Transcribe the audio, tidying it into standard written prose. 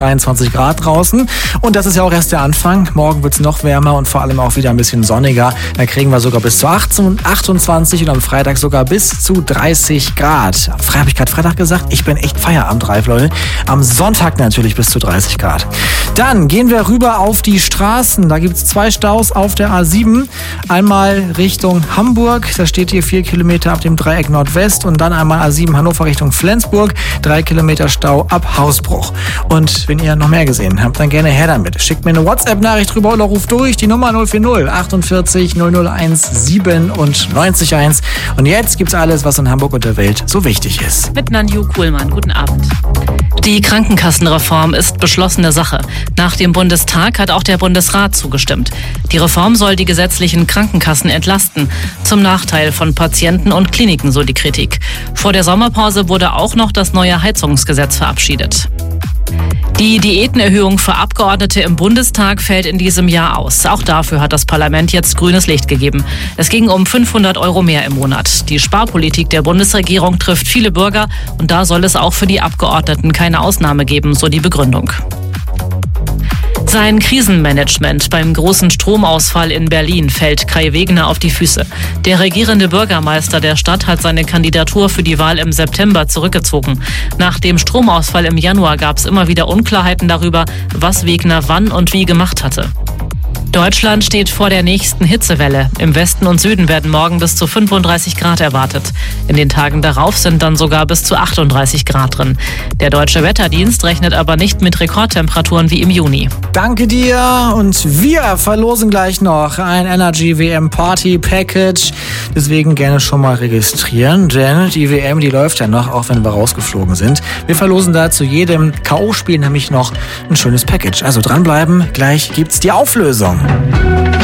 23 Grad draußen und das ist ja auch erst der Anfang. Morgen wird es noch wärmer und vor allem auch wieder ein bisschen sonniger. Da kriegen wir sogar bis zu 28 und am Freitag sogar bis zu 30 Grad. Habe ich gerade Freitag gesagt? Ich bin echt feierabendreif, Leute. Am Sonntag natürlich bis zu 30 Grad. Dann gehen wir rüber auf die Straßen. Da gibt es 2 Staus auf der A7. Einmal Richtung Hamburg. Da steht hier 4 Kilometer ab dem Dreieck Nordwest und dann einmal A7 Hannover Richtung Flensburg. 3 Kilometer Stau ab Hausbruch. Und wenn ihr noch mehr gesehen habt, dann gerne her damit. Schickt mir eine WhatsApp-Nachricht rüber oder ruft durch die Nummer 040 48 001 97 1. Und jetzt gibt's alles, was in Hamburg und der Welt so wichtig ist. Mit Nanju Kuhlmann. Guten Abend. Die Krankenkassenreform ist beschlossene Sache. Nach dem Bundestag hat auch der Bundesrat zugestimmt. Die Reform soll die gesetzlichen Krankenkassen entlasten. Zum Nachteil von Patienten und Kliniken, so die Kritik. Vor der Sommerpause wurde auch noch das neue Heizungsgesetz verabschiedet. Die Diätenerhöhung für Abgeordnete im Bundestag fällt in diesem Jahr aus. Auch dafür hat das Parlament jetzt grünes Licht gegeben. Es ging um 500 € mehr im Monat. Die Sparpolitik der Bundesregierung trifft viele Bürger und da soll es auch für die Abgeordneten keine Ausnahme geben, so die Begründung. Sein Krisenmanagement beim großen Stromausfall in Berlin fällt Kai Wegner auf die Füße. Der regierende Bürgermeister der Stadt hat seine Kandidatur für die Wahl im September zurückgezogen. Nach dem Stromausfall im Januar gab es immer wieder Unklarheiten darüber, was Wegner wann und wie gemacht hatte. Deutschland steht vor der nächsten Hitzewelle. Im Westen und Süden werden morgen bis zu 35 Grad erwartet. In den Tagen darauf sind dann sogar bis zu 38 Grad drin. Der Deutsche Wetterdienst rechnet aber nicht mit Rekordtemperaturen wie im Juni. Danke dir und wir verlosen gleich noch ein Energy WM Party Package. Deswegen gerne schon mal registrieren, denn die WM, die läuft ja noch, auch wenn wir rausgeflogen sind. Wir verlosen da zu jedem K.O.-Spiel nämlich noch ein schönes Package. Also dranbleiben, gleich gibt's die Auflösung.